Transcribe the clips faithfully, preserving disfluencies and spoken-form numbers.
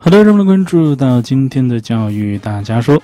好的，让我们关注到今天的教育大家说。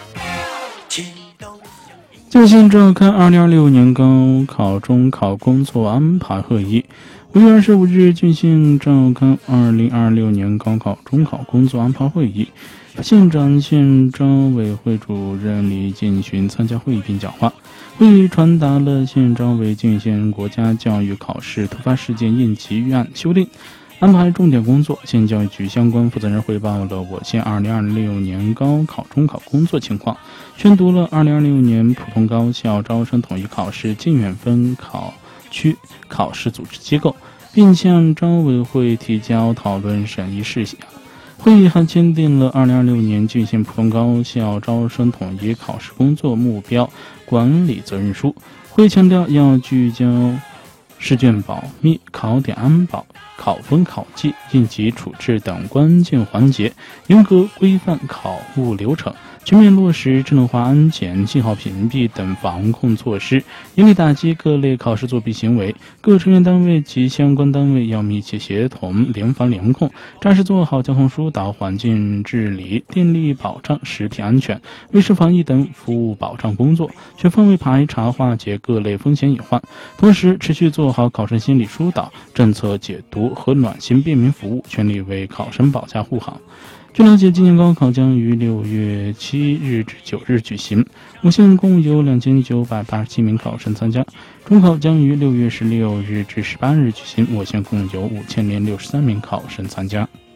就现召开二零二六年高考中考工作安排会议。五月二十五日进行召开二零二六年高考中考工作安排会议，县长、县招委会主任李建勋参加会议并讲话。会议传达了县招委进行国家教育考试突发事件应急预案修订安排重点工作。县教育局相关负责人汇报了我县二零二六年高考中考工作情况，宣读了二零二六年普通高校招生统一考试晋远分考区考试组织机构，并向招委会提交讨论审议事项。会议还签订了二零二六年郡县普通高校招生统一考试工作目标管理责任书。会强调要聚焦试卷保密、考点安保、考分考绩、应急处置等关键环节，严格规范考务流程，全面落实智能化安检、信号屏蔽等防控措施，严厉打击各类考试作弊行为。各成员单位及相关单位要密切协同，联防联控，扎实做好交通疏导、环境治理、电力保障、食品安全、卫生防疫等服务保障工作，全方位排查化解各类风险隐患。同时，持续做好考生心理疏导、政策解读和暖心便民服务，全力为考生保驾护航。据了解，今年高考将于六月七日至九日举行，我县共有两千九百八十七名考生参加。中考将于六月十六日至十八日举行，我县共有五千零六十三名考生参加。